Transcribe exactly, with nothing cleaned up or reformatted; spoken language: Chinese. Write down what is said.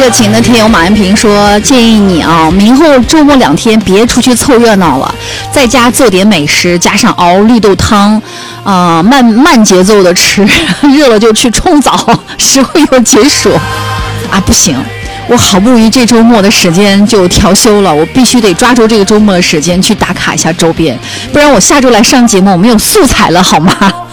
热情的听友马安平说，建议你啊，明后周末两天别出去凑热闹了，在家做点美食，加上熬绿豆汤，啊、呃，慢慢节奏的吃，热了就去冲澡，实惠又解暑。啊，不行，我好不容易这周末的时间就调休了，我必须得抓住这个周末的时间去打卡一下周边，不然我下周来上节目我没有素材了，好吗？